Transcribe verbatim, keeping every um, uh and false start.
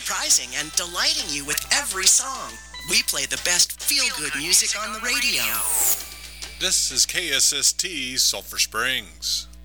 surprising and delighting you with every song. We play the best feel-good music on the radio. This is K S S T Sulphur Springs.